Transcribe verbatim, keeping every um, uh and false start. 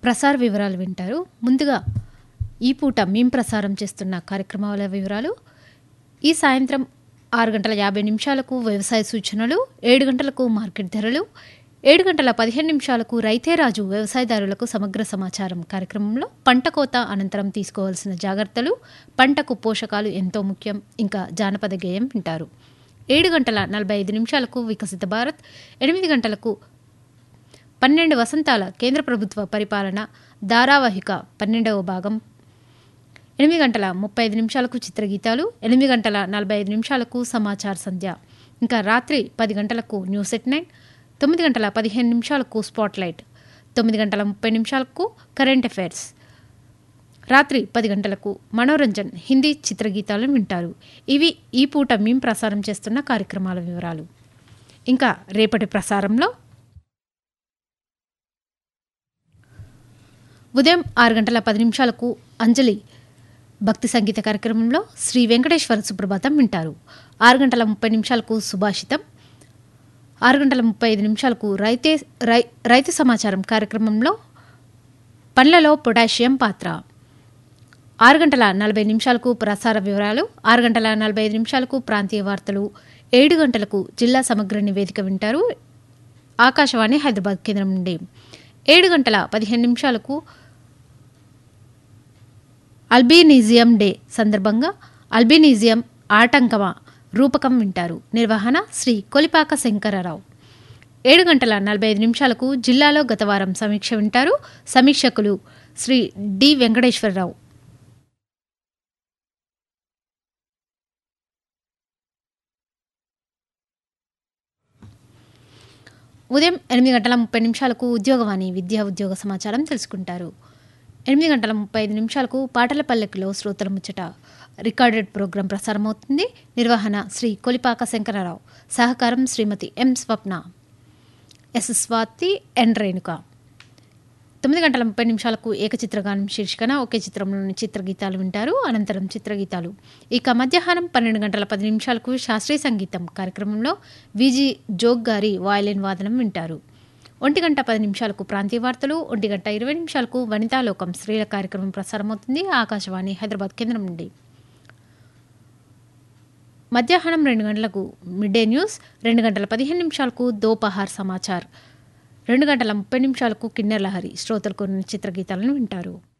ప్రసార వివరాలు వింటారు. ముందుగా ఈ పూట మేం ప్రసారం చేస్తున్న కార్యక్రమాల వివరాలు. ఈ సాయంత్రం ఆరు గంటల యాభై నిమిషాలకు వ్యవసాయ సూచనలు, ఏడు గంటలకు మార్కెట్ ధరలు, ఏడు గంటల పదిహేను నిమిషాలకు రైతే రాజు వ్యవసాయదారులకు సమగ్ర సమాచారం కార్యక్రమంలో పంట కోత అనంతరం తీసుకోవాల్సిన జాగ్రత్తలు, పంటకు పోషకాలు ఎంతో ముఖ్యం, ఇంకా జానపద గేయం వింటారు. ఏడు గంటల నలభై ఐదు నిమిషాలకు వికసిత భారత్, ఎనిమిది గంటలకు పన్నెండు వసంతాల కేంద్ర ప్రభుత్వ పరిపాలన ధారావాహిక పన్నెండవ భాగం, ఎనిమిది గంటల ముప్పై ఐదు నిమిషాలకు చిత్రగీతాలు, ఎనిమిది గంటల నలభై ఐదు నిమిషాలకు సమాచార సంధ్య, ఇంకా రాత్రి పది గంటలకు న్యూస్ ఎట్ నైన్, తొమ్మిది గంటల పదిహేను నిమిషాలకు స్పాట్లైట్, తొమ్మిది గంటల ముప్పై నిమిషాలకు కరెంట్ అఫైర్స్, రాత్రి పది గంటలకు మనోరంజన్ హిందీ చిత్రగీతాలను వింటారు. ఇవి ఈ పూట మేం ప్రసారం చేస్తున్న కార్యక్రమాల వివరాలు. ఇంకా రేపటి ప్రసారంలో ఉదయం ఆరు గంటల పది నిమిషాలకు అంజలి భక్తి సంగీత కార్యక్రమంలో శ్రీ వెంకటేశ్వర సుప్రభాతం వింటారు. ఆరు గంటల ముప్పై నిమిషాలకు సుభాషితం, ఆరు గంటల ముప్పై ఐదు నిమిషాలకు రైతే రై రైతు సమాచారం కార్యక్రమంలో పండ్లలో పొటాషియం పాత్ర, ఆరు గంటల నలభై నిమిషాలకు ప్రసార వివరాలు, ఆరు గంటల నలభై ఐదు నిమిషాలకు ప్రాంతీయ వార్తలు, ఏడు గంటలకు జిల్లా సమగ్ర నివేదిక వింటారు ఆకాశవాణి హైదరాబాద్ కేంద్రం నుండి. ఏడు గంటల పదిహేను నిమిషాలకు అల్బినిజియం డే సందర్భంగా అల్బినిజియం ఆటంకమా రూపకం వింటారు. నిర్వహణ శ్రీ కొలిపాక శంకరరావు. ఏడు గంటల నలభై ఐదు నిమిషాలకు జిల్లాలో గత వారం సమీక్ష వింటారు. సమీక్షకులు శ్రీ డి వెంకటేశ్వరరావు. ఉదయం ఎనిమిది గంటల ముప్పై నిమిషాలకు ఉద్యోగవాణి విద్యా ఉద్యోగ సమాచారం తెలుసుకుంటారు. ఎనిమిది గంటల ముప్పై ఐదు నిమిషాలకు పాటల పల్లెకిలో శ్రోతల ముచ్చట రికార్డెడ్ ప్రోగ్రాం ప్రసారమవుతుంది. నిర్వహణ శ్రీ కొలిపాక శంకరరావు. సహకారం శ్రీమతి ఎం స్వప్న, ఎస్ స్వాతి, ఎన్ రేణుక. తొమ్మిది గంటల ముప్పై నిమిషాలకు ఏకచిత్రగానం శీర్షికన ఒకే చిత్రంలోని చిత్రగీతాలు వింటారు. అనంతరం చిత్రగీతాలు. ఇక మధ్యాహ్నం పన్నెండు గంటల పది నిమిషాలకు శాస్త్రీయ సంగీతం కార్యక్రమంలో విజి జోగ్ గారి వాయలిన్ వాదనం వింటారు. ఒంటి గంట పది నిమిషాలకు ప్రాంతీయ వార్తలు, ఒంటి గంట ఇరవై నిమిషాలకు వనితాలోకం స్త్రీల కార్యక్రమం ప్రసారమవుతుంది ఆకాశవాణి హైదరాబాద్ కేంద్రం నుండి. మధ్యాహ్నం రెండు గంటలకు మిడ్ డే న్యూస్, రెండు గంటల పదిహేను నిమిషాలకు దోపహార్ సమాచార్, రెండు గంటల ముప్పై నిమిషాలకు కిన్నెర్ లహరి శ్రోతలకు చిత్రగీతాలను వింటారు.